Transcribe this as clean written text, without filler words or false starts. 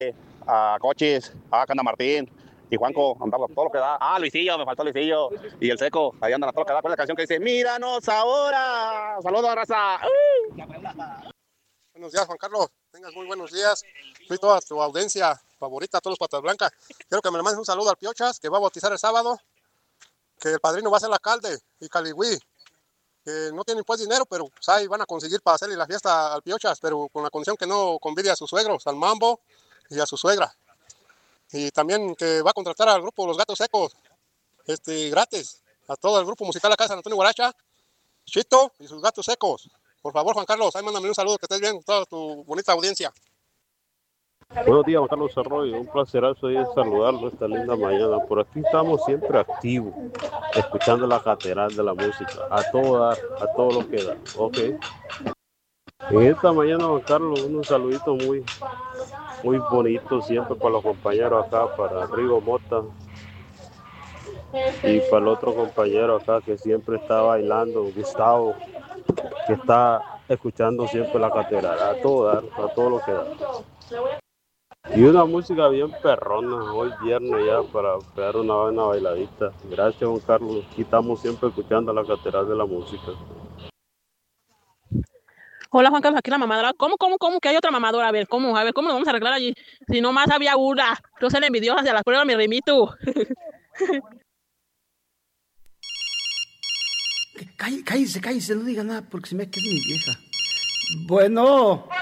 a Cochis, a Cana Martín y Juanco, andaba todo lo que da. Ah, Luisillo, me faltó Luisillo. Y el Seco, ahí andan a todo lo que da. ¿Cuál es la canción que dice, míranos ahora? Saludos, raza. Buenos días, Juan Carlos. Tengas muy buenos días. Soy toda tu audiencia favorita, todos los patas blancas. Quiero que me le mandes un saludo al Piochas, que va a bautizar el sábado, que el padrino va a ser el alcalde, y Caligüí, que no tienen pues dinero, pero pues, ahí van a conseguir para hacerle la fiesta al Piochas, pero con la condición que no convide a sus suegros, al Mambo y a su suegra. Y también que va a contratar al grupo Los Gatos Secos, gratis, a todo el grupo musical acá de San Antonio Guaracha, Chito y sus Gatos Secos. Por favor, Juan Carlos, ahí mándame un saludo, que estés bien, toda tu bonita audiencia. Buenos días, Juan Carlos Arroyo. Un placerazo de saludarlo esta linda mañana. Por aquí estamos siempre activos, escuchando la catedral de la música, a todo lo que da. Ok. En esta mañana, Juan Carlos, un saludito muy bonito siempre para los compañeros acá, para Rigo Mota y para el otro compañero acá que siempre está bailando, Gustavo, que está escuchando siempre la catedral, a todo lo que da. Y una música bien perrona, hoy viernes ya para pegar una buena bailadita. Gracias, Juan Carlos. Aquí estamos siempre escuchando la catedral de la música. Hola Juan Carlos, aquí la mamadora. ¿Cómo que hay otra mamadora? A ver, ¿cómo lo vamos a arreglar allí? Si nomás había una. Yo soy la envidiosa hacia las pruebas, mi rimito. Cállese, no diga nada porque se me que es mi vieja. Bueno.